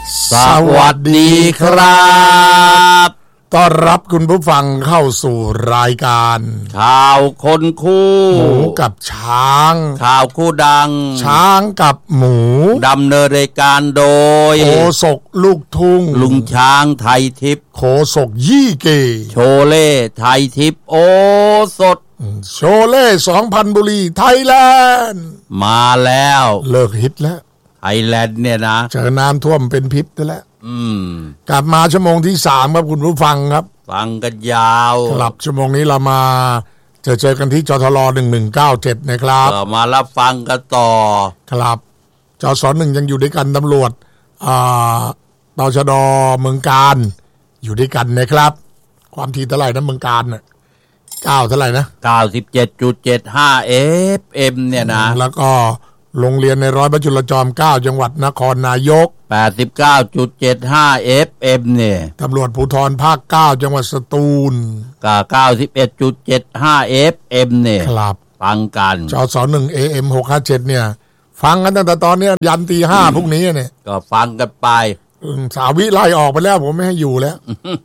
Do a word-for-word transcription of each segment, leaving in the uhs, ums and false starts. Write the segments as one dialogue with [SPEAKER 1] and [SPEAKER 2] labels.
[SPEAKER 1] สวัสดีครับ
[SPEAKER 2] ต้อนรับคุณผู้ฟังเข้าสู่รายการ
[SPEAKER 1] ข่าวคนคู่
[SPEAKER 2] หมูกับช้าง
[SPEAKER 1] ข่าวคู่ดัง
[SPEAKER 2] ช้างกับหมู
[SPEAKER 1] ดำเนินรายการโดย
[SPEAKER 2] โฆษกลูกทุ่ง
[SPEAKER 1] ลุงช้างไทยทิพย์
[SPEAKER 2] โฆษกยี่เก
[SPEAKER 1] โชเล่ไทยทิพย์โอสด
[SPEAKER 2] โชเล่สองพันบุรีไทยแลนด์
[SPEAKER 1] มาแล้ว
[SPEAKER 2] เลิกฮิตแล้ว
[SPEAKER 1] ไทยแลนด์เนี่ยนะ
[SPEAKER 2] เจอน้ำท่วมเป็นพิษแล้ว
[SPEAKER 1] อืม
[SPEAKER 2] กลับมาชั่วโมงที่สามครับคุณผู้ฟังครับ
[SPEAKER 1] ฟังกันยาว
[SPEAKER 2] กลับชั่วโมงนี้เรามาเจอเจอกันที่จทลหนึ่งหนึ่งเก้าเจ็ดนะครับ
[SPEAKER 1] ก็มารับฟังกันต่อ
[SPEAKER 2] ครับจสหนึ่งยังอยู่ด้วยกันตำรวจอ่าตชดเมืองการอยู่ด้วยกันนะครับความถี่เท่าไหร่นะเมืองการน่ะเก้าเท่าไหร่นะ
[SPEAKER 1] เก้าสิบเจ็ดจุดเจ็ดห้า เอฟ เอ็ม เนี่ยนะ
[SPEAKER 2] แล้วก็โรงเรียนในร้อยพระจุลจอมเกล้าจังหวัดนครนายก
[SPEAKER 1] แปดสิบเก้าจุดเจ็ดห้า เอฟ เอ็ม เนี่ย
[SPEAKER 2] ตำรวจภูธรภาคเก้าจังหวัดสตูล
[SPEAKER 1] ก็ เก้าสิบเอ็ดจุดเจ็ดห้า เอฟ เอ็ม เนี่ย
[SPEAKER 2] ครับ
[SPEAKER 1] ฟังกัน
[SPEAKER 2] จสหนึ่ง เอ เอ็ม หกห้าเจ็ดเนี่ยฟังกันตั้งแต่ตอนนี้ยันตีห้าพรุ่งนี้เนี่ย
[SPEAKER 1] ก็ฟังกันไป
[SPEAKER 2] สาวิไล่ออกไปแล้วผมไม่ให้อยู่แล้ว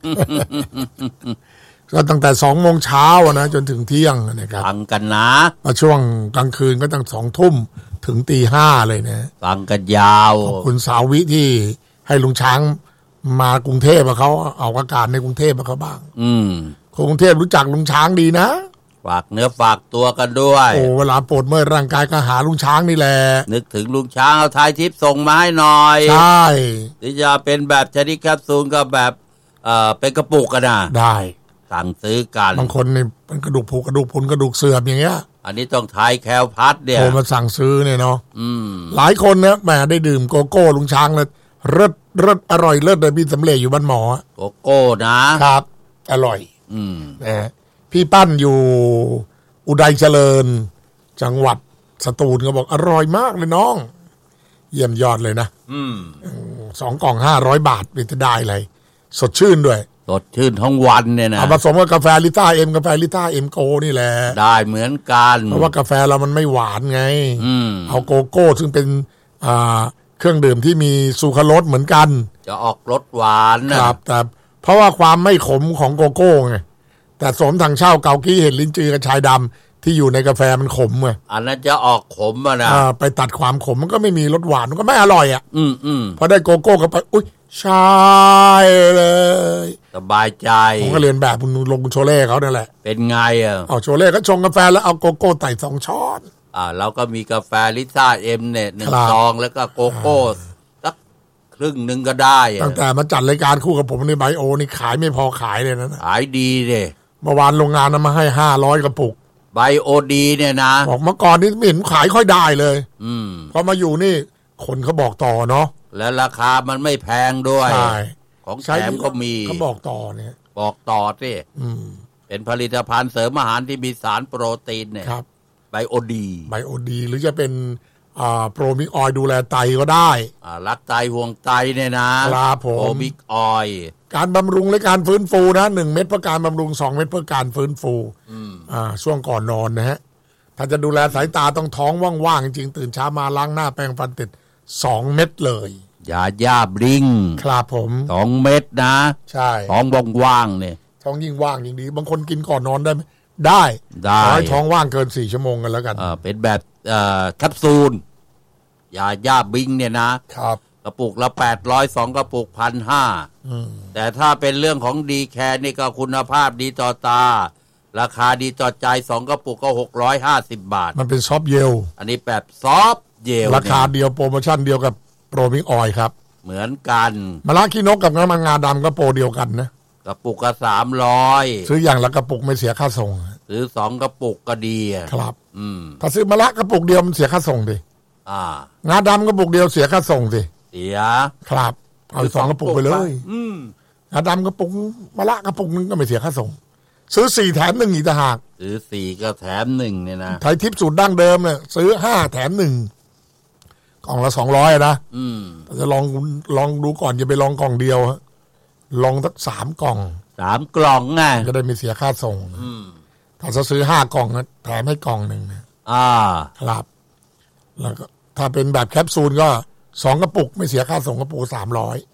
[SPEAKER 2] ก็ตั้งแต่สองโมงเช้านะจนถึงเที่ยงนะครับ
[SPEAKER 1] ฟังกันนะ
[SPEAKER 2] มาช่วงกลางคืนก็ตั้งสองทุ่มถึงตีห้าเลยนะ
[SPEAKER 1] ฟังกันยาว
[SPEAKER 2] ขอบคุณสาวิที่ให้ลุงช้างมากรุงเทพเขาเอาอากาศในกรุงเทพเขาบ้าง
[SPEAKER 1] อืม
[SPEAKER 2] คนกรุงเทพรู้จักลุงช้างดีนะ
[SPEAKER 1] ฝากเนื้อฝากตัวกันด้วย
[SPEAKER 2] โอ้เวลาปวดเมื่อยร่างกายก็หาลุงช้างนี่แหละ
[SPEAKER 1] นึกถึงลุงช้างเอาไทยทิพย์ส่งมาให้หน่อย
[SPEAKER 2] ใช่
[SPEAKER 1] ที่จะเป็นแบบชนิดแคปซูลกับแบบเอ่อเป็นกระปุกกันนะ
[SPEAKER 2] ได้
[SPEAKER 1] สั่งซื้อกัน
[SPEAKER 2] บางคนนี่เป็นกระดูกผุกระดูกพรุนกระดูกเสื่อมอย่างเงี้ย
[SPEAKER 1] อันนี้ต้องไทยแคลพัดเนี่ย
[SPEAKER 2] โทรมาสั่งซื้อเนี่ยเนาะ
[SPEAKER 1] อืม
[SPEAKER 2] หลายคนเนี่ยแหมได้ดื่มโกโก้ลุงช้างเลยเลิศเลิศอร่อยเลิศเลยพี่สำเร็จอยู่บ้านหมอ
[SPEAKER 1] โกโก้
[SPEAKER 2] นะครับอร่อย
[SPEAKER 1] อืม
[SPEAKER 2] นะพี่ปั้นอยู่อุดัยเจริญจังหวัดสตูลก็บอกอร่อยมากเลยน้องเยี่ยมยอดเลยนะ
[SPEAKER 1] อืม
[SPEAKER 2] สองกล่องห้าร้อยบาทเป็นจะได้เลยสดชื่นด้วย
[SPEAKER 1] สดชื่นทั้งวันเนี่ยนะ
[SPEAKER 2] เอาผสมกับกาแฟลิต้าเอ็มกาแฟลิต้าเอ็มโกนี่แหละ
[SPEAKER 1] ได้เหมือนกัน
[SPEAKER 2] เพราะว่ากาแฟเรามันไม่หวานไง
[SPEAKER 1] อืม
[SPEAKER 2] เอาโกโก้ซึ่งเป็นอ่าเครื่องดื่มที่มีซูคราโรสเหมือนกัน
[SPEAKER 1] จะออกรสหวาน
[SPEAKER 2] นะครับแต่เพราะว่าความไม่ขมของโกโก้ไงแต่สมทางเช่าเกากี้เห็ดลิ้นจือกับชายดำที่อยู่ในกาแฟมันขมไง
[SPEAKER 1] อันนั้นจะออกขมอ่ะนะ
[SPEAKER 2] ไปตัดความขมมันก็ไม่มีรสหวานมันก็ไม่อร่อยอ่ะ
[SPEAKER 1] อืมอืม
[SPEAKER 2] พอได้โกโก้ก็ไปอุ้ยใช่เลย
[SPEAKER 1] สบายใจ
[SPEAKER 2] ผมก็เรียนแบบคุณลงโชเล่เขานั่นแหละ
[SPEAKER 1] เป็นไงอ่ะ
[SPEAKER 2] เอาโชเล่ก็ชงกาแฟแล้วเอาโกโก้ใส่สองช้อน
[SPEAKER 1] อ่าเราก็มีกาแฟลิซ่าเอ็มเนี่ยหนึ่งซองแล้วก็โกโก้สักครึ่งหนึ่งก็ได้
[SPEAKER 2] ตั้งแต่มาจัดรายการคู่กับผมในไบโอนี่ขายไม่พอขายเลยนะ
[SPEAKER 1] ขายดีเลย
[SPEAKER 2] เมื่อวานโรงงานนำมาให้ห้าร้อยกระปุก
[SPEAKER 1] ไบโอดีเนี่ยนะ
[SPEAKER 2] บอกเมื่อก่อนนี้ไม่เห็นขายค่อยได้เลย
[SPEAKER 1] อืม
[SPEAKER 2] พอมาอยู่นี่คนเขาบอกต่อเนาะ
[SPEAKER 1] และราคามันไม่แพงด้วย
[SPEAKER 2] ใช่
[SPEAKER 1] ของแถมก็มี
[SPEAKER 2] เขาบอกต่อเนี่ย
[SPEAKER 1] บอกต่อสิเป็นผลิตภัณฑ์เสริมอาหารที่มีสารโปรตีนเนี่ยไบโอดี
[SPEAKER 2] ไบโอดีหรือจะเป็นอ่าโปรมิกออยดูแลไตก็ได้
[SPEAKER 1] อ่ารักไตห่วงไตเนี่ยนะครับ
[SPEAKER 2] ผม
[SPEAKER 1] โปรมิกออย
[SPEAKER 2] การบำรุงและการฟื้นฟูนะหนึ่งเม็ดเพื่อการบำรุงสองเม็ดเพื่อการฟื้นฟูอ่าช่วงก่อนนอนนะฮะถ้าจะดูแลสายตาต้องท้องว่างๆจริงๆตื่นเช้ามาล้างหน้าแปรงฟันติดสองเม็ดเลย
[SPEAKER 1] ยาย่าบลิง
[SPEAKER 2] ครับผม
[SPEAKER 1] สองเม็ดนะ
[SPEAKER 2] ใช่
[SPEAKER 1] ท้องว่างๆเนี่ย
[SPEAKER 2] ท้องยิ่งว่างยิ่งดีบางคนกินก่อนนอนได้ไหมได้
[SPEAKER 1] ได้
[SPEAKER 2] ขอให้ท้องว่างเกินสี่ชั่วโมงกันแล้วกัน
[SPEAKER 1] อ่าเป็นแบบเอ่อแคปซูลยาย่าบลิงเนี่ยนะครับกระปุกละแปดร้อยสองกระปุก หนึ่งพันห้าร้อย แต่ถ้าเป็นเรื่องของดีแคร์นี่ก็คุณภาพดีต่อตาราคาดีต่อใจสองกระปุกก็หกร้อยห้าสิบบาท
[SPEAKER 2] มันเป็นซอฟเยล
[SPEAKER 1] อันนี้แบบซอฟเยล
[SPEAKER 2] ราคาเดียวโปรโมชั่นเดียวกับโปรมิกออยครับ
[SPEAKER 1] เหมือนกัน
[SPEAKER 2] มะระขี้นกกับน้ำมันงาดำก็โปรเดียวกันนะ
[SPEAKER 1] กระปุกก็สามร้อย
[SPEAKER 2] ซื้ออย่างละกระปุกไม่เสียค่าส่ง
[SPEAKER 1] ซื้อสองกระปุกก็ดี
[SPEAKER 2] ครับ
[SPEAKER 1] อืม
[SPEAKER 2] ถ้าซื้อมะระกระปุกเดียวมันเสียค่าส่งดิ
[SPEAKER 1] อ่
[SPEAKER 2] างาดำกระปุกเดียวเสียค่าส่งสิ
[SPEAKER 1] เสีย
[SPEAKER 2] ครับเอาสองกระปุกไปเลย
[SPEAKER 1] อืม
[SPEAKER 2] งาดำกระปุกมะระกระปุกนึงก็ไม่เสียค่าส่งซื้อสี่แถมหนึ่งอีกต่างหาก
[SPEAKER 1] ซื้อสี่ก็แถมหนึ่งเนี่ยนะ
[SPEAKER 2] ไทยทิพย์สูตรดั้งเดิมเนี่ยซื้อห้าแถมหนึ่งกล่องละสองร้อยนะ
[SPEAKER 1] อืม
[SPEAKER 2] จะลองลองดูก่อนอย่าไปลองกล่องเดียวฮะลองสักสามกล่อง
[SPEAKER 1] สามกล่องไง
[SPEAKER 2] จะได้ไม่เสียค่าส่ง
[SPEAKER 1] อืม
[SPEAKER 2] ถ้าจะซื้อห้ากล่องนะแถมให้กล่องหนึ่งนะ
[SPEAKER 1] อ่า
[SPEAKER 2] ครับแล้วก็ถ้าเป็นแบบแคปซูลก็สองกระปุกไม่เสียค่าส่งกระปุกสามร้อย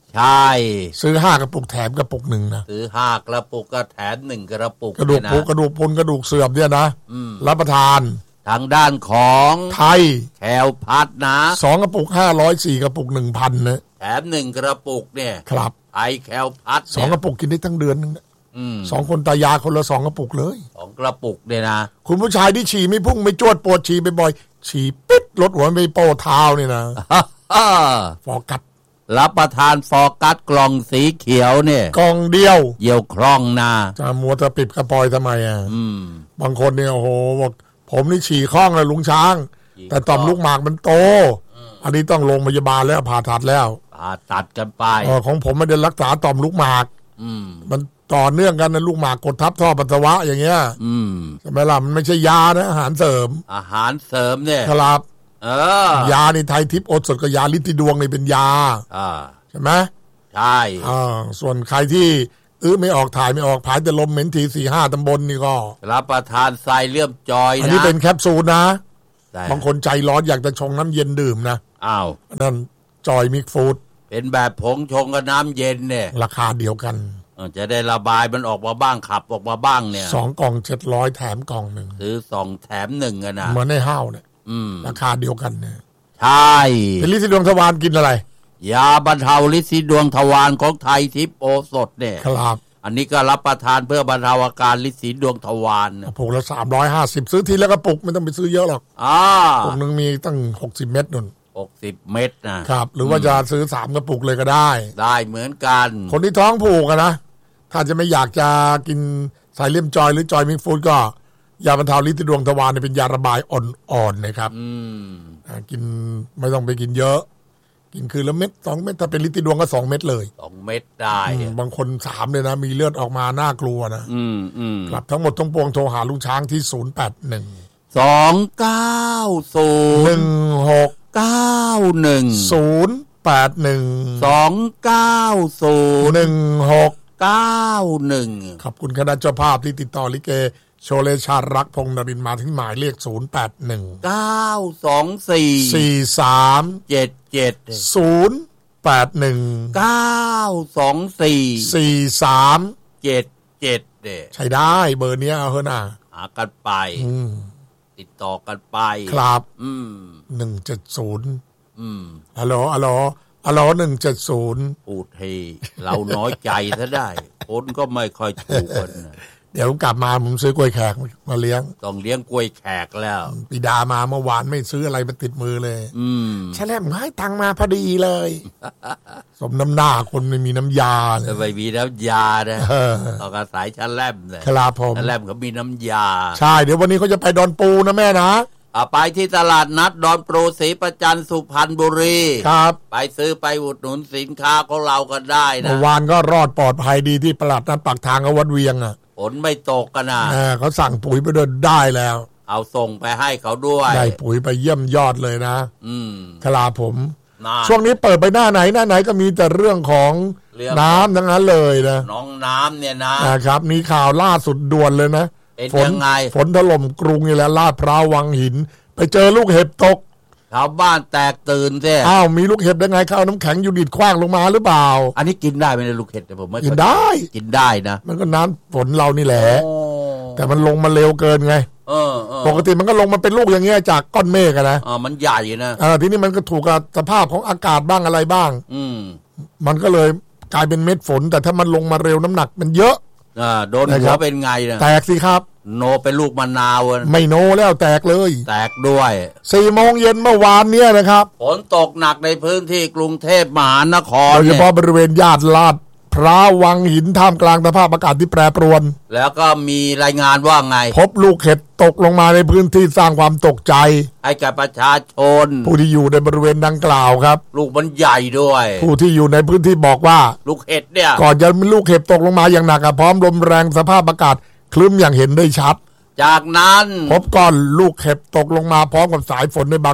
[SPEAKER 1] ใช่
[SPEAKER 2] ซื้อห้ากระปุกแถมกระปุกหนึ่งนะ
[SPEAKER 1] ซื้อห้ากระปุกก็แถมหนึ่งกระปุก
[SPEAKER 2] กระดูกกระดูกพรุนกระดูกเสื่อมเนี่ยนะรับประทาน
[SPEAKER 1] ทางด้านของ
[SPEAKER 2] ไทย
[SPEAKER 1] แคลพัดนะ
[SPEAKER 2] สองกระปุกห้าร้อยสี่กระปุกหนึ่งพันนะ
[SPEAKER 1] แถมหนึ่งกระปุกเนี่ย
[SPEAKER 2] ครับ
[SPEAKER 1] ไทยแคลพัด
[SPEAKER 2] สองกระปุกกินได้ทั้งเดือนนึงสองคนตายาคนละสองกระปุกเลย
[SPEAKER 1] สองกระปุกเนี่ยนะ
[SPEAKER 2] คุณผู้ชายที่ฉี่ไม่พุ่งไม่จวดปวดฉี่ไปบ่อยฉี่ปิ๊ดลดหัวไม่โปเท้าเนี่ยนะฟอกัส
[SPEAKER 1] รับประทานฟอกัสกล่องสีเขียวเนี่ย
[SPEAKER 2] กล่องเดียว
[SPEAKER 1] เยี่ยวคล่องนะ
[SPEAKER 2] จะมัวจะปิดกระปอยทำไมอ่ะบางคนเนี่ยโอ้โหบอกผมนี่ฉี่คล่องเลยลุงช้างแต่ต่อมลูกหมากมันโตอันนี้ต้องโรงพยาบาลแล้วผ่าตัดแล้ว
[SPEAKER 1] ผ่าตัดกันไป
[SPEAKER 2] ของผมไม่ได้รักษาต่อมลูกหมากมันต่อเนื่องกันนะลูกหมากกดทับท่อปัสสาวะอย่างเงี้ยใช่ไหมล่ะมันไม่ใช่ยานะอาหารเสริม
[SPEAKER 1] อาหารเสริมเนี่ย
[SPEAKER 2] ครับเออยาในไทยทิพย์โอสถกับยาลิติดวงนี่เป็นยาใช่ไหม
[SPEAKER 1] ใช่
[SPEAKER 2] อ่าส่วนใครที่อื้อไม่ออกถ่ายไม่ออกผายแต่ลมเหม็นทีสี่ห้าตำบลนี่ก็
[SPEAKER 1] รับประทานทรายเลื่อมจอยนะ
[SPEAKER 2] อันนี้เป็นแคปซูลนะบางคนใจร้อนอยากจะชงน้ำเย็นดื่มนะ
[SPEAKER 1] อ้าว
[SPEAKER 2] นั่นจอยมิกฟู้ด
[SPEAKER 1] เป็นแบบผงชงกับน้ำเย็นเนี่ย
[SPEAKER 2] ราคาเดียวกัน
[SPEAKER 1] จะได้ระบายมันออกมาบ้างขับออกมาบ้างเนี่ย
[SPEAKER 2] สองกล่องเจ็ดร้อยแถมกล่องหนึ่ง
[SPEAKER 1] ซื้อสองแถมหนึ่งอะนะ
[SPEAKER 2] เหมือนในห้าวเนี่ยราคาเดียวกันเนี่ย
[SPEAKER 1] ใช่
[SPEAKER 2] เป็นลิซิดวงทวารกินอะไร
[SPEAKER 1] ยาบรรเทาลิซิดวงทวารของไทยทิพย์โอสถเนี่ย
[SPEAKER 2] ครับ
[SPEAKER 1] อันนี้ก็รับประทานเพื่อบรรเทาอาการลิซิดวงทวาร
[SPEAKER 2] กระปุกละสามร้อยห้าสิบซื้อทีแล้วกระปุกไม่ต้องไปซื้อเยอะหรอก
[SPEAKER 1] อ่า
[SPEAKER 2] ปุกหนึ่งมีตั้งหกสิบเม็ดนุ่น
[SPEAKER 1] หกสิบเม็ด
[SPEAKER 2] นะครับหรือว่าจะซื้อสามกระปุกเลยก็ได้
[SPEAKER 1] ได้เหมือนกัน
[SPEAKER 2] คนที่ท้องผูกอะนะถ้าจะไม่อยากจะกินสายเลี่ยมจอยหรือจอยมิกฟู้ดก็ยาบรรเทาลิซิดวงทวารเป็นยาระบายอ่อนๆนะครับกินไม่ต้องไปกินเยอะกินคือละเม็ดสองเม็ดถ้าเป็นลิซิดวงก็สองเม็ดเลย
[SPEAKER 1] สองเม็ดได้
[SPEAKER 2] บางคนสามเลยนะมีเลือดออกมาน่ากลัวนะ
[SPEAKER 1] อืมอืม
[SPEAKER 2] ครับทั้งหมดทั้งปวงโทรหาลุงช้างที่ศูนย์แปดหนึ่ง
[SPEAKER 1] สองเก้าศูนย์หนึ่งหกเก้าหนึ่ง
[SPEAKER 2] ศูนย์แปดหนึ่ง
[SPEAKER 1] สองเก้าศูนย์
[SPEAKER 2] หนึ่งหก
[SPEAKER 1] เก้าหนึ่ง
[SPEAKER 2] ขอบคุณคณะเจ้าภาพที่ติดต่อลิเกโชเลชารักพงษ์นรินทร์มาถึงหมายเลขศูนย์แปดหนึ่ง
[SPEAKER 1] เก้าสองสี่
[SPEAKER 2] สี่สาม
[SPEAKER 1] เจ็ดเจ็ด
[SPEAKER 2] ศูนย์แปดหนึ่ง
[SPEAKER 1] เก้าสองสี่
[SPEAKER 2] สี่สาม
[SPEAKER 1] เจ็ดเจ็ดเด้
[SPEAKER 2] ใช้ได้เบอร์เนี้ยเอาเถอะนะ
[SPEAKER 1] หากันไปติดต่อกันไป
[SPEAKER 2] ครับอืมหนึ่งเจ็ดศูนย์อืมฮัลโหลฮัลโหลฮัลโหลหนึ่งเจ็ดศูนย์
[SPEAKER 1] พูดให้เราน้อยใจซะได้คนก็ไม่ค่อยถูกกัน
[SPEAKER 2] เดี๋ยวกลับมาผมซื้อกล้วยแขกมาเลี้ยง
[SPEAKER 1] ต้องเลี้ยงกล้วยแขกแล้ว
[SPEAKER 2] ปีดามาเมื่อวานไม่ซื้ออะไรมาติดมือเลยอืมใช่แล้วให้ตังมาพอดีเลยสมน้ำหน้าคนไม่มีน้ำยา
[SPEAKER 1] เลยไม่มีน้ำยานะต้องอาศัยชั้นแลมเลย
[SPEAKER 2] ครับผม
[SPEAKER 1] ชั้นแลมเขามีน้ำยา
[SPEAKER 2] ใช่เดี๋ยววันนี้เขาจะไปดอนปูนะแม่นะ
[SPEAKER 1] ไปที่ตลาดนัดดอนโปรศรีประจันสุพรรณบุรี
[SPEAKER 2] ครับ
[SPEAKER 1] ไปซื้อไปอุดหนุนสินค้าของเรากันได้นะ
[SPEAKER 2] เมื่อวานก็รอดปลอดภัยดีที่ตลาดนัดปากทางวัดเวียงอ่ะ
[SPEAKER 1] ฝนไม่ตกกันนะ
[SPEAKER 2] เขาสั่งปุ๋ยไปด้วยได้แล้ว
[SPEAKER 1] เอาส่งไปให้เขาด้วย
[SPEAKER 2] ได้ปุ๋ยไปเยี่ยมยอดเลยนะอืมคลาผมช่วงนี้เปิดไปหน้าไหนหน้าไหนก็มีแต่เรื่องของน้ำทั้งนั้นเลยนะ
[SPEAKER 1] น้องน้ำเนี่ยนะ
[SPEAKER 2] นะครับมีข่าวล่าสุดด่วนเลยนะ
[SPEAKER 1] ฝน
[SPEAKER 2] ฝนถล่มกรุงนี่แหละลาดพร้าววังหินไปเจอลูกเห็บตก
[SPEAKER 1] ชาวบ้านแตกตื่นใช่
[SPEAKER 2] อ้าวมีลูกเห็บได้ไงเข้าน้ำแข็งอยู่ดิดคว้างลงมาหรือเปล่า
[SPEAKER 1] อันนี้กินได้ไหมในลูกเห็บแต่ผมไม่
[SPEAKER 2] กินได้
[SPEAKER 1] กินได้นะ
[SPEAKER 2] มันก็น้ำฝนเรานี่แหละแต่มันลงมาเร็วเกินไง
[SPEAKER 1] เออ
[SPEAKER 2] ปกติมันก็ลงมาเป็นลูกอย่างเงี้ยจากก้อนเมฆนะ
[SPEAKER 1] อ๋อมันใหญ่นะ
[SPEAKER 2] อ่าทีนี้มันก็ถูกกับสภาพของอากาศบ้างอะไรบ้างอืมมันก็เลยกลายเป็นเม็ดฝนแต่ถ้ามันลงมาเร็วน้ำหนักมันเยอะ
[SPEAKER 1] อ่าโดนหัวเป็นไงนะ
[SPEAKER 2] แตกสิครับ
[SPEAKER 1] โนเป็นลูกมะนาว
[SPEAKER 2] ไม่โนแล้วแตกเลย
[SPEAKER 1] แตกด้วย
[SPEAKER 2] สี่โมงเย็นเมื่อวานเนี้ยนะครับ
[SPEAKER 1] ฝนตกหนักในพื้นที่กรุงเทพมหานคร
[SPEAKER 2] โดยเฉพาะบริเวณญาติลาดพร้าววังหินท่ามกลางสภาพอากาศที่แปรปรวน
[SPEAKER 1] แล้วก็มีรายงานว่าไง
[SPEAKER 2] พบลูกเห็บตกลงมาในพื้นที่สร้างความตกใจ
[SPEAKER 1] ให้กับประชาชน
[SPEAKER 2] ผู้ที่อยู่ในบริเวณดังกล่าวครับ
[SPEAKER 1] ลูกมันใหญ่ด้วย
[SPEAKER 2] ผู้ที่อยู่ในพื้นที่บอกว่า
[SPEAKER 1] ลูกเห็บเนี่ย
[SPEAKER 2] ก่อนจะมีลูกเห็บตกลงมาอย่างหนักพร้อมลมแรงสภาพอากาศคลึ้มอย่างเห็นได้ชัด
[SPEAKER 1] จากนั้น
[SPEAKER 2] พบก้อนลูกเห็บตกลงมาพร้อมกับสายฝนในบางจุด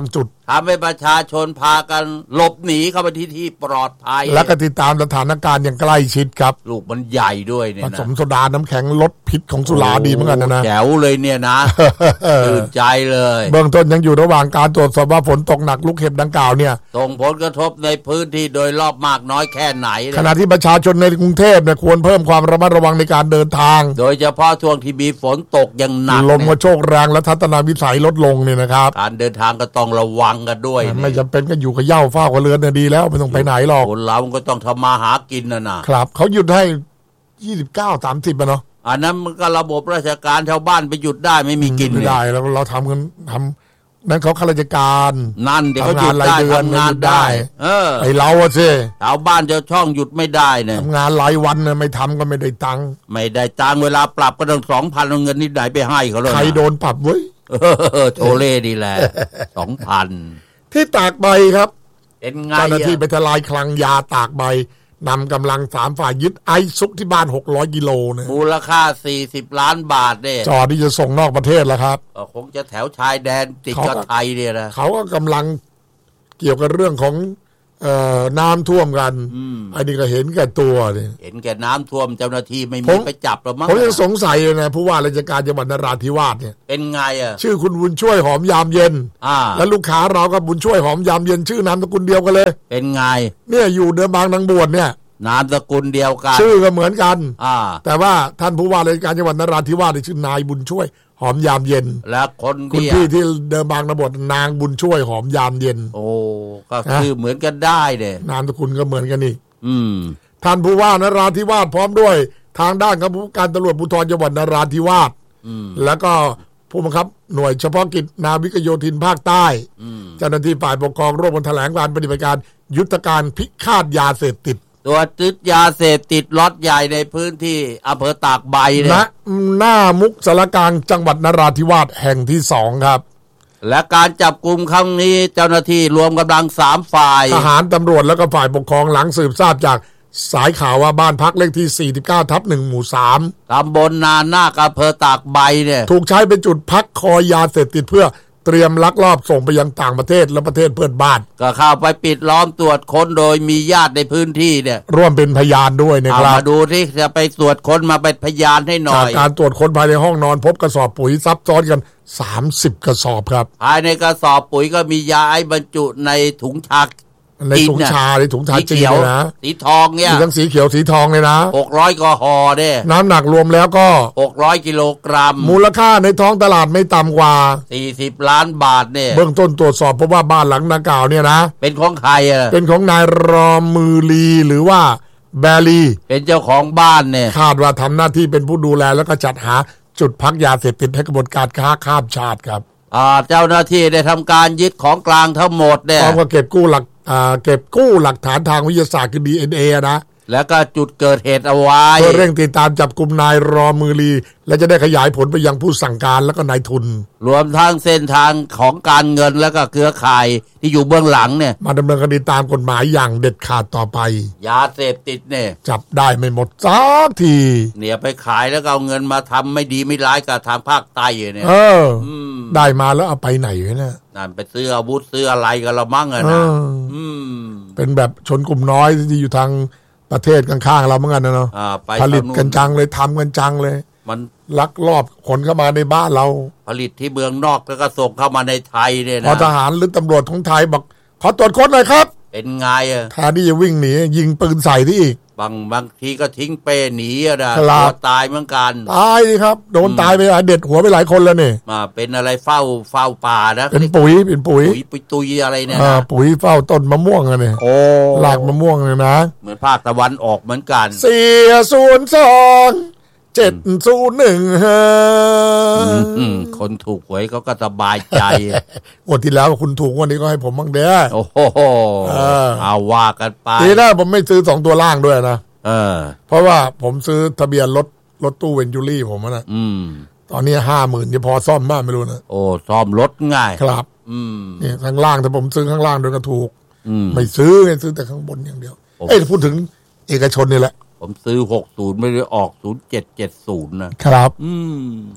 [SPEAKER 1] ทำให้ประชาชนพากันหลบหนีเข้าไปที่ที่ปลอดภัย
[SPEAKER 2] และก็ติดตามสถานการณ์อย่างใกล้ชิดครับ
[SPEAKER 1] ลูกมันใหญ่ด้วยเนี่ยนะ
[SPEAKER 2] ผสมโซดาน้ำแข็งลดพิษของสุราดีเหมือนกันนะนะ
[SPEAKER 1] แจ๋วเลยเนี่ยนะตื่นใจเลย
[SPEAKER 2] เบื้องต้นยังอยู่ระหว่างการตรวจสอบว่าฝนตกหนักลูกเห็บดังกล่าวเนี่ย
[SPEAKER 1] ส่งผลกระทบในพื้นที่โดยรอบมากน้อยแค่ไหน
[SPEAKER 2] ขณะที่ประชาชนในกรุงเทพเนี่ยควรเพิ่มความระมัดระวังในการเดินทาง
[SPEAKER 1] โดยเฉพาะช่วงที่มีฝนตกอย่างหนัก
[SPEAKER 2] ลมกระโชกแรงและทัศนวิสัยลดลงเนี่ยนะครับ
[SPEAKER 1] การเดินทางก็ต้องระวังกันด้วย
[SPEAKER 2] ไม่จำเป็นก็อยู่กับเหย้าเฝ้ากับเรือนเนี่ยดีแล้วไม่ต้องไปไหนหรอก
[SPEAKER 1] คนเราก็ต้องทำมาหากินนะ
[SPEAKER 2] นะครับเขาหยุดให้ยี่สิบเก้า สามสิบอ่ะเนาะ
[SPEAKER 1] อันนั้นมันก็ระบบราชการชาวบ้านไปหยุดได้ไม่มีกิน
[SPEAKER 2] ไม่ได้แล้วเราทำกันทำนั่นเขาข้าราชการ
[SPEAKER 1] นั่นเดี๋ยวเขาหยุดได้ทำงานได้เออ
[SPEAKER 2] ไอเราอะสิ
[SPEAKER 1] ชาวบ้านจะช่องหยุดไม่ได้เนี่ย
[SPEAKER 2] ทำงานรายวันเนี่ยไม่ทำก็ไม่ได้ตังค์
[SPEAKER 1] ไม่ได้ตังค์เวลาปรับก็ต้องสองพันเอาเงินนิดไหนไปให้เขาเลย
[SPEAKER 2] ใครโดนปรับเว้ย
[SPEAKER 1] โชเล่ดีแหละสองพัน
[SPEAKER 2] ที่ตากใบครับ
[SPEAKER 1] เป็นไง
[SPEAKER 2] เจ้าหน้าที่ไปทลายคลังยาตากใบนำกำลังสามฝ่ายยึดไอซ์ซุกที่บ้านหกร้อยกิโลนะ
[SPEAKER 1] มูลค่าสี่สิบล้านบาทเนี่ย
[SPEAKER 2] จอที่จะส่งนอกประเทศแล้วครับ
[SPEAKER 1] คงจะแถวชายแดนติดกับไทยเนี่ยนะ
[SPEAKER 2] เขาก็กำลังเกี่ยวกับเรื่องของเอ่อน้ำท่วมกันอันนี้ก็เห็นแก่ตัวเนี่ย
[SPEAKER 1] เห็นแก่น้ำท่วมเจ้าหน้าที่ไม่มีไปจับหรอกมั้ง
[SPEAKER 2] ผมยังสงสัยเลยนะผู้ว่าราชการจังหวัดนราธิวาสเนี่ย
[SPEAKER 1] เป็นไงอ่ะ
[SPEAKER 2] ชื่อคุณบุญช่วยหอมยามเย็นแล้วลูกค้าเรากับบุญช่วยหอมยามเย็นชื่อนามสกุลเดียวกันเลย
[SPEAKER 1] เป็นไง
[SPEAKER 2] เนี่ยอยู่เดิมบางนางบวชเนี่ย
[SPEAKER 1] นามสกุลเดียวกัน
[SPEAKER 2] ชื่อก็เหมือนกันแต่ว่าท่านผู้ว่าราชการจังหวัดนราธิวาสชื่อนายบุญช่วยหอมยามเย็น
[SPEAKER 1] และคน
[SPEAKER 2] คุณพี่ที่เดิมบางนางบวชนางบุญช่วยหอมยามเย็น
[SPEAKER 1] โอ้ก็คือเหมือนกันได้เด้
[SPEAKER 2] นามสกุลก็เหมือนกันนี่
[SPEAKER 1] อืม
[SPEAKER 2] ท่านผู้ว่านราธิวาสพร้อมด้วยทางด้านของผู้การตำรวจภูธรจังหวัดนราธิวาสแล้วก็ผู้บังคับหน่วยเฉพาะกิจนาวิกโยธินภาคใต้เจ้าหน้าที่ฝ่ายปกครองร่วมกันแถลงการปฏิบัติการยุทธการพิฆาตยาเสพติด
[SPEAKER 1] ตัวยึดยาเสพติดล็อตใหญ่ในพื้นที่อำเภอตากใบเนี่ย
[SPEAKER 2] หน้ามุกสารกลางจังหวัดนราธิวาสแห่งที่สองครับ
[SPEAKER 1] และการจับกลุ่มครั้งนี้เจ้าหน้าที่รวมกำลังสามฝ่าย
[SPEAKER 2] ทหารตำรวจแล้วก็ฝ่ายปกครองหลังสืบทราบจากสายข่าวว่าบ้านพักเลขที่สี่สิบเก้าทับหนึ่งหมู่สาม
[SPEAKER 1] ตำบลนานาคอำเภอตากใบเนี่ย
[SPEAKER 2] ถูกใช้เป็นจุดพักคอยยาเสพติดเพื่อเตรียมลักลอบส่งไปยังต่างประเทศและประเทศเพื่อนบ้าน
[SPEAKER 1] ก็เข้าไปปิดล้อมตรวจค้นโดยมีญาติในพื้นที่เนี่ย
[SPEAKER 2] ร่วมเป็นพยานด้วยนะครับ
[SPEAKER 1] มาดูที่จะไปตรวจค้นมาเป็นพยานให้หน่อย
[SPEAKER 2] จากการตรวจค้นภายในห้องนอนพบกระสอบปุ๋ยซับซ้อนกันสามสิบกระสอบครับ
[SPEAKER 1] ภายในกระสอบปุ๋ยก็มียาไอบรรจุในถุงชา
[SPEAKER 2] ในถุงชาในถุงชาจีนเลยนะ
[SPEAKER 1] สีทองเนี่ย
[SPEAKER 2] มีทั้งสีเขียวสีทองเลยนะ
[SPEAKER 1] หกร้อยกห่อเนี่ย
[SPEAKER 2] น้ำหนักรวมแล้วก็
[SPEAKER 1] หกร้อยกิโลกรัม
[SPEAKER 2] มูลค่าในท้องตลาดไม่ต่ำกว่า
[SPEAKER 1] สี่สิบล้านบาทเนี่ย
[SPEAKER 2] เบื้องต้นตรวจสอบพบว่าบ้านหลังดังกล่าวเนี่ยนะ
[SPEAKER 1] เป็นของใครอ่ะ
[SPEAKER 2] เป็นของนายรอมมือลีหรือว่าแบลี
[SPEAKER 1] เป็นเจ้าของบ้านเนี่ย
[SPEAKER 2] คาดว่าทำหน้าที่เป็นผู้ดูแลแล้วก็จัดหาจุดพักยาเสพติดให้กระบวนการค้าข้ามชาติครับ
[SPEAKER 1] เจ้าหน้าที่ได้ทำการยึดของกลางทั้งหมดเนี่ย
[SPEAKER 2] พร้อมกับเก็บกู้หลักเก็บกู้หลักฐานทางวิทยาศาสตร์คือ ดี เอ็น เอ นะ
[SPEAKER 1] แล้วก็จุดเกิดเหตุเอาไว้
[SPEAKER 2] เพื่อเร่งติดตามจับกุมนายรอมือลีและจะได้ขยายผลไปยังผู้สั่งการแล้วก็นายทุน
[SPEAKER 1] รวมทั้งเส้นทางของการเงินแล้วก็เครือข่ายที่อยู่เบื้องหลังเนี่ย
[SPEAKER 2] มาดำเนินคดีตามกฎหมายอย่างเด็ดขาดต่อไป
[SPEAKER 1] ยาเสพติดเนี่ย
[SPEAKER 2] จับได้ไม่หมดสักที
[SPEAKER 1] เนี่ยไปขายแล้วก็เอาเงินมาทำไม่ดีไม่ร้ายกับทางภาคใต้เนี่ย
[SPEAKER 2] เออได้มาแล้วเอาไปไหนวะเนี่ย
[SPEAKER 1] นั่นไปซื้ออาวุธซื้ออะไรกันละมั่งอะนะ
[SPEAKER 2] เป็นแบบชนกลุ่มน้อยที่อยู่ทางประเทศข้างๆเราเหมือนกันนะเนาะผลิตกันจังเลยทำกันจังเลย
[SPEAKER 1] มัน
[SPEAKER 2] ลักลอบขนเข้ามาในบ้านเรา
[SPEAKER 1] ผลิตที่เมืองนอกแล้วก็ส่งเข้ามาในไทยเนี่ยนะ
[SPEAKER 2] พอทหารหรือตำรวจของไทยบอกขอตรวจค้นหน่อยครับ
[SPEAKER 1] เป็นไงอ่ะ
[SPEAKER 2] แทนที่จะวิ่งหนียิงปืนใส่ที่อีก
[SPEAKER 1] บางบางทีก็ทิ้งเป้หนีอ่ะนะตัวตายเหมือนกัน
[SPEAKER 2] ตายดิครับโดนตายไปเด็ดหัวไปหลายคนแล้วนี่
[SPEAKER 1] มาเป็นอะไรเฝ้าเฝ้าป่านะ
[SPEAKER 2] เป็นปุ๋ยเป็นปุ๋ย
[SPEAKER 1] ปุ๋ยตุยอะไรเนี่ย
[SPEAKER 2] นะปุ๋ยเฝ้าต้นมะม่วงอะเนี่ย
[SPEAKER 1] โอ้
[SPEAKER 2] หลากมะม่วงเลยนะ
[SPEAKER 1] เหมือนภาคตะวันออกเหมือนกัน
[SPEAKER 2] สี่ศูนย์สองเจ็ดศูนย์หนึ่งฮะ
[SPEAKER 1] คนถูกหวยเขาก็สบายใจ
[SPEAKER 2] งวดที่แล้วคุณถูกวันนี้ก็ให้ผมบ้างเด้อ
[SPEAKER 1] โอ้โหเอาว่ากันไป
[SPEAKER 2] ทีแรกผมไม่ซื้อสองตัวล่างด้วยนะ
[SPEAKER 1] เออ
[SPEAKER 2] เพราะว่าผมซื้อทะเบียนรถรถตู้เวนจูรี่ผมนะ
[SPEAKER 1] อืม
[SPEAKER 2] ตอนนี้ห้าหมื่นจะพอซ่อมบ้างไม่รู้นะ
[SPEAKER 1] โอ้ซ่อมรถง่าย
[SPEAKER 2] ครับ
[SPEAKER 1] อืม
[SPEAKER 2] เนี่ยข้างล่างแต่ผมซื้อข้างล่างโดยก็ถูก
[SPEAKER 1] อืม
[SPEAKER 2] ไม่ซื้อไงซื้อแต่ข้างบนอย่างเดียวเอ้ยพูดถึงเอกชนนี่แหละ
[SPEAKER 1] ผมซื้อหกสิบไม่ได้ออกศูนย์เจ็ดเจ็ดศูนย์นะครับ
[SPEAKER 2] อืม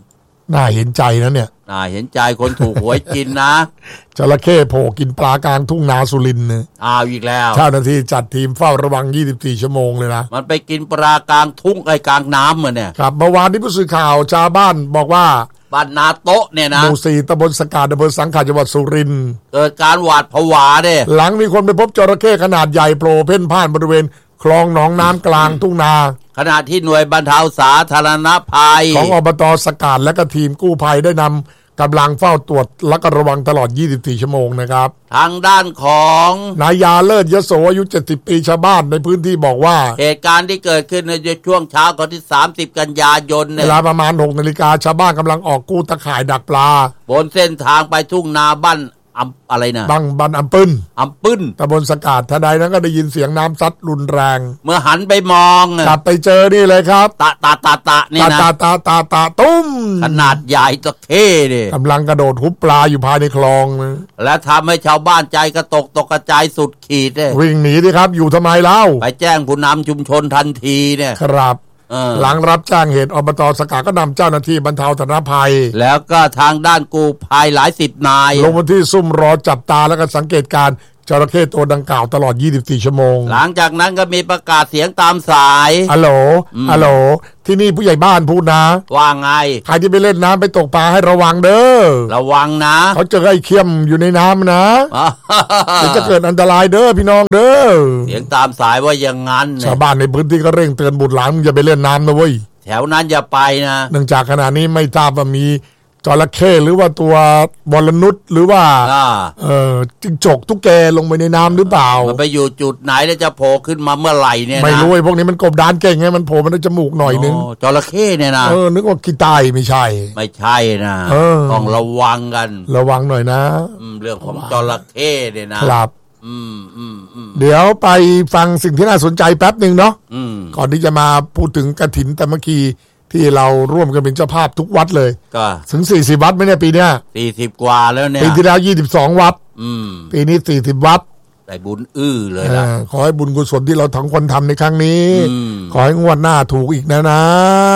[SPEAKER 2] น่าเห็นใจนะเนี่ย
[SPEAKER 1] น่าเห็นใจคนถูกหวยกินนะ
[SPEAKER 2] จระเข้โผล่กินปลากลางทุ่งนาสุรินทร์เนี่ย
[SPEAKER 1] อ้าวอีกแล้ว
[SPEAKER 2] เจ้าหน้าที่จัดทีมเฝ้าระวังยี่สิบสี่ชั่วโมงเลยนะ
[SPEAKER 1] มันไปกินปลากลางทุ่งไอ้กลางน้ำเหมือนเนี่ย
[SPEAKER 2] ครับเมื่อวานที่ผู้สื่อข่าวชาวบ้านบอกว่า
[SPEAKER 1] บ้านนาโต๊ะเนี่ยนะ
[SPEAKER 2] หมู่สี่ตำบลสกาดอำเภอสังขะจังหวัดสุรินทร์
[SPEAKER 1] เกิดการหวาดผวาเนี่ย
[SPEAKER 2] หลังมีคนไปพบจระเข้ขนาดใหญ่โผล่เพ่นพ่านบริเวณคลองหนองน้ำกลางทุ่งนา
[SPEAKER 1] ขณะที่หน่วยบรรเทาสาธารณภัย
[SPEAKER 2] ของอบต.สกาดและก็ทีมกู้ภัยได้นำกำลังเฝ้าตรวจและก็ระวังตลอดยี่สิบสี่ชั่วโมงนะครับ
[SPEAKER 1] ทางด้านของ
[SPEAKER 2] นายยาเลิศยโสอายุเจ็ดสิบปีชาวบ้านในพื้นที่บอกว่า
[SPEAKER 1] เหตุการณ์ที่เกิดขึ้นในช่วงเช้าของที่สามสิบกันยายน
[SPEAKER 2] เวลาประมาณหกนาฬิกาชาวบ้านกำลังออกกู้ตะข่ายดักปลา
[SPEAKER 1] บนเส้นทางไปทุ่งนาบ้านอะไรนะ
[SPEAKER 2] บังบันอัมปึ้น
[SPEAKER 1] อัมปึ้น
[SPEAKER 2] ตำบลสกาดทันใดนั้นก็ได้ยินเสียงน้ำซัดรุนแรง
[SPEAKER 1] เมื่อหันไปมอง
[SPEAKER 2] กลับไปเจอนี่เลยครับ
[SPEAKER 1] ตาตาตาตานี่นะ
[SPEAKER 2] ตาตาตาตาตุ้ม
[SPEAKER 1] ขนาดใหญ่ตะเข้เนี่ย
[SPEAKER 2] กำลังกระโดดหุบปลาอยู่ภายในคลองนะ
[SPEAKER 1] และทำให้ชาวบ้านใจกระตกตกกระจายสุดขีดเลย
[SPEAKER 2] วิ่งหนีดิครับอยู่ทำไมเล่า
[SPEAKER 1] ไปแจ้งผู้นำชุมชนทันทีเนี่ย
[SPEAKER 2] ครับหลังรับแจ้งเหตุอบต.สกาก็นำเจ้าหน้าที่บรรเทาสาธารณภัย
[SPEAKER 1] แล้วก็ทางด้านกู้ภัยหลายสิบนาย
[SPEAKER 2] ลงพื้นที่ซุ่มรอจับตาแล้วก็สังเกตการจระเข้ตัวดังกล่าวตลอดยี่สิบสี่ชั่วโมง
[SPEAKER 1] หลังจากนั้นก็มีประกาศเสียงตามสาย
[SPEAKER 2] ฮัลโหลฮัลโหลที่นี่ผู้ใหญ่บ้านพูดนะ
[SPEAKER 1] ว่าไง
[SPEAKER 2] ใครที่ไปเล่นน้ำไปตกปลาให้ระวังเด้อ
[SPEAKER 1] ระวังนะ
[SPEAKER 2] เขาเจอไอ้เขี้ยมอยู่ในน้ำนะจะเกิดอันตรายเด้อพี่น้องเด้อ
[SPEAKER 1] เสียงตามสายว่าอย่างนั้น
[SPEAKER 2] ชาวบ้านในพื้นที่ก็เร่งเตือนบุตรหลานมึงอย่าไปเล่นน้ำนะเว้ย
[SPEAKER 1] แถวนั้นอย่าไปนะ
[SPEAKER 2] เนื่องจากขณะนี้ไม่ทราบว่ามีจระเข้หรือว่าตัวบอลนุษหรือว่าเออจิ้งจกตุ๊กแกลงไปในน้ำหรือเปล่า
[SPEAKER 1] มันไปอยู่จุดไหนแล้วจะโผล่ขึ้นมาเมื่อไหร่เนี่ยนะ
[SPEAKER 2] ไม่รู้ไอ้พวกนี้มันกบดานเก่งไงมันโผล่มันในจมูกหน่อยนึง
[SPEAKER 1] จระเข้เนี่ยนะ
[SPEAKER 2] เออนึกว่ากีตายไม่ใช่
[SPEAKER 1] ไม่ใช่นะต้องระวังกัน
[SPEAKER 2] ระวังหน่อยนะ
[SPEAKER 1] เรื่องของจระเข้เนี่ยนะครับอืมอืมอืม
[SPEAKER 2] เดี๋ยวไปฟังสิ่งที่น่าสนใจแป๊บหนึ่งเนาะก่อนที่จะมาพูดถึงกฐินแต่เมื่อกี้ที่เราร่วมกันเป็นเจ้าภาพทุกวัดเลย
[SPEAKER 1] ก็
[SPEAKER 2] ถึงสี่สิบวัดไหมเนี่ยปีเนี้ย
[SPEAKER 1] สี่สิบกว่าแล้วเนี่ย
[SPEAKER 2] ปีที่แล้วยี่สิบสองวัด
[SPEAKER 1] อืม
[SPEAKER 2] ปีนี้สี่สิบวัด
[SPEAKER 1] ได้บุญอื้อเลยล่ะ
[SPEAKER 2] ขอให้บุญกุศลที่เราทั้งคนทำในครั้งนี้ขอให้งวดหน้าถูกอีกนะนะ